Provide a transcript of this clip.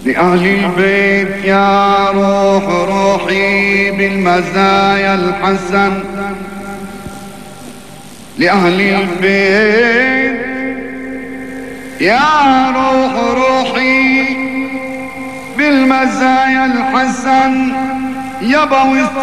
لأهل البيت يا روح روحي بالمزايا الحسن، لأهل البيت يا روح روحي بالمزايا الحسن، يبوا